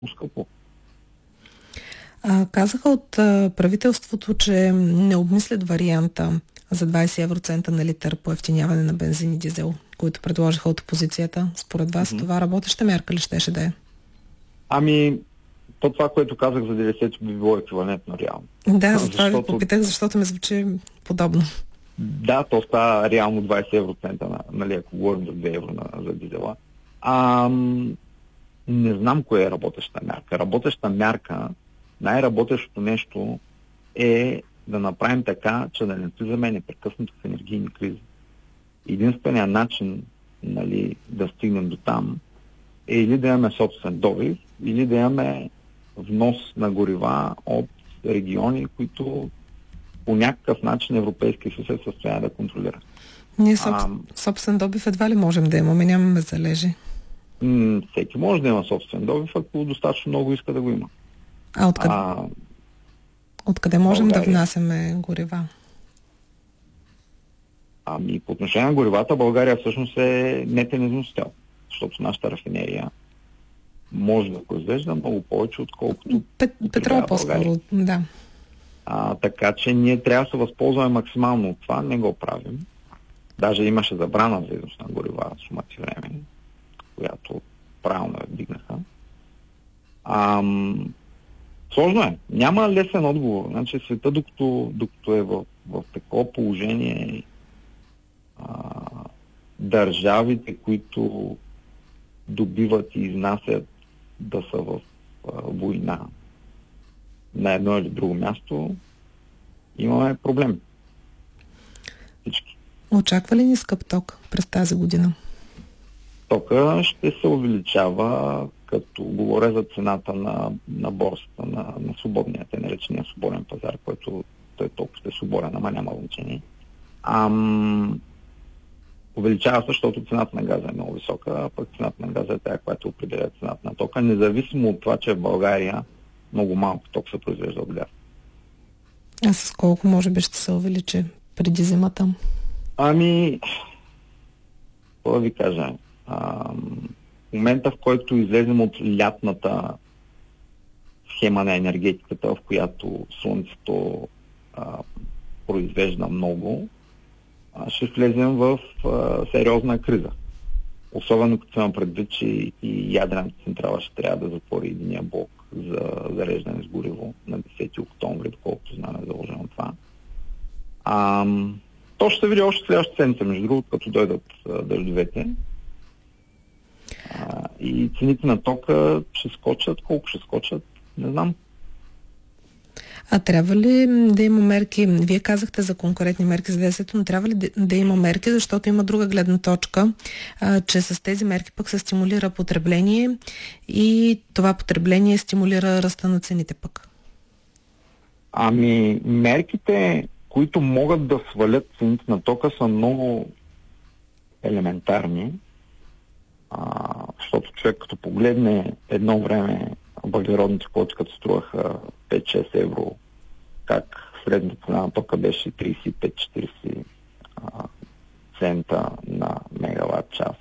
скъпо. Казаха от правителството, че не обмислят варианта за 20 евроцента на литър по ефтиняване на бензин и дизел, които предложиха от опозицията. Според вас това работеща мярка ли щеше да е? Това, което казах за 90 би било еквивалентно реално. Да, затова ви попитах, защото ми звучи подобно. Да, то става реално 20 евроцента, ако говорим за 2 евро за дизела. Не знам кое е работеща мярка. Работеща мярка, най-работещото нещо е да направим така, че да не влизаме непрекъснато в енергийни кризи. Единственият начин да стигнем до там е или да имаме собствен добив, или да имаме внос на горива от региони, които по някакъв начин Европейския съюз е в състояние да контролира. Ние собствен добив едва ли можем да имаме, нямаме залежи. Всеки може да има собствен добив, ако достатъчно много иска да го има. Откъде можем да внасяме горива? По отношение на горивата, България всъщност е нетен износител, защото нашата рафинерия може да произвежда много повече, отколкото петрол по-скоро, да. Така че ние трябва да се възползваме максимално от това, не го правим. Даже имаше забрана за износ на горива с умати време, която правилно я вдигнаха. Сложно е. Няма лесен отговор. Значи света, докато е в такова положение, държавите, които добиват и изнасят да са в война на едно или друго място, имаме проблем. Всички. Очаква ли ни скъп ток през тази година? Тока ще се увеличава, като говоря за цената на борсата, на свободния, те наречения свободен пазар, който той толкова ще е свободен, ама няма значение. Увеличава се, защото цената на газа е много висока, а пък цената на газа е тя, която определя цената на тока, независимо от това, че в България много малко ток се произвежда от газ. А с колко може би ще се увеличи преди зимата? Какво да ви кажа? В момента, в който излезем от лятната схема на енергетиката, в която слънцето произвежда много, ще влезем в сериозна криза. Особено като имам предвид, че и ядрената централа ще трябва да затвори единия блок за зареждане с гориво на 10 октомври, доколкото знаме заложено това. То ще се види още следващата седмица, между другото, като дойдат дъждовете. И цените на тока ще скочат. Колко ще скочат? Не знам. Трябва ли да има мерки? Вие казахте за конкретни мерки за ДДС-то, но трябва ли да има мерки, защото има друга гледна точка, че с тези мерки пък се стимулира потребление и това потребление стимулира ръста на цените пък? Мерките, които могат да свалят цените на тока, са много елементарни, защото човек като погледне едно време въглеродните квоти, като струваха 5-6 евро, как средната цена на тока беше 35-40 цента на мегаватт час.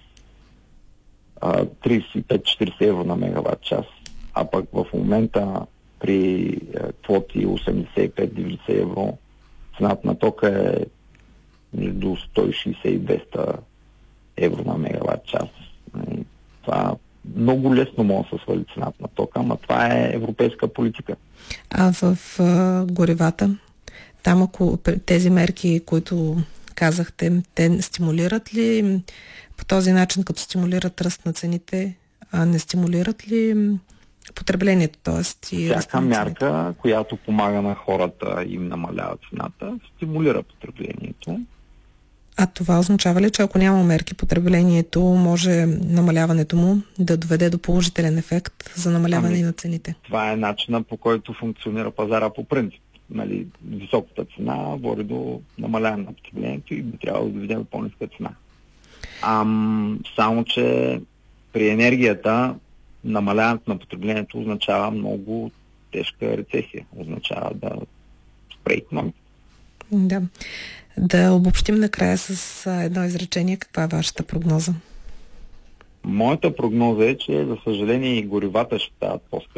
35-40 евро на мегаватт час, а пък в момента при квоти 85-90 евро цената на тока е между 160 и 200 евро на мегаватт час. Това много лесно може да се свали цената на тока, ама това е европейска политика. А в горивата, там ако тези мерки, които казахте, те стимулират ли по този начин, като стимулират ръст на цените, а не стимулират ли потреблението, т.е. и ръст на цените? Всяка мярка, която помага на хората и им намалява цената, стимулира потреблението. А това означава ли, че ако няма мерки, потреблението може намаляването му да доведе до положителен ефект за намаляване на цените? Това е начинът, по който функционира пазара по принцип. Високата цена води до намаляване на потреблението и би трябвало да доведе до по-ниска цена. Само, че при енергията намаляването на потреблението означава много тежка рецесия. Означава да спре икономиката. Да. Да обобщим накрая с едно изречение. Каква е вашата прогноза? Моята прогноза е, че за съжаление и горивата ще стават по-скъпи.